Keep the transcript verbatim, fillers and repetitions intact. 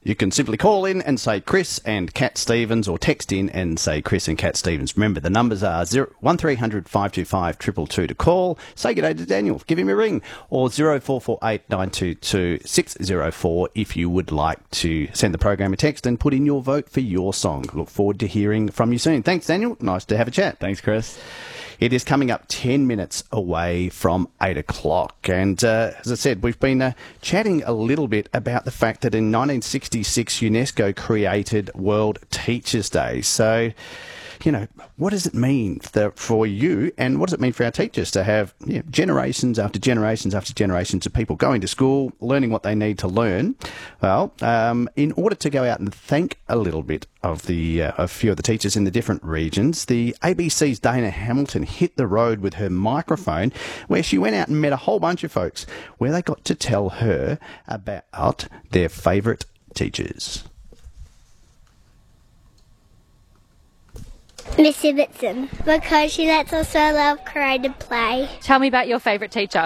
You can simply call in and say Chris and Cat Stevens, or text in and say Chris and Cat Stevens. Remember, the numbers are one three hundred five two five two two two to call. Say good day to Daniel. Give him a ring. Or zero four four eight nine two two six zero four if you would like to send the program a text and put in your vote for your song. Look forward to hearing from you soon. Thanks, Daniel. Nice to have a chat. Thanks, Chris. It is coming up ten minutes away from eight o'clock. And uh, as I said, we've been uh, chatting a little bit about the fact that in nineteen sixty-six, UNESCO created World Teachers' Day. So, you know, what does it mean for, for you, and what does it mean for our teachers to have, you know, generations after generations after generations of people going to school, learning what they need to learn? Well, um, in order to go out and thank a little bit of the uh, a few of the teachers in the different regions, the A B C's Dana Hamilton hit the road with her microphone, where she went out and met a whole bunch of folks, where they got to tell her about their favourite teachers. Miss Ibbotson, because she lets us all love creative play. Tell me about your favourite teacher.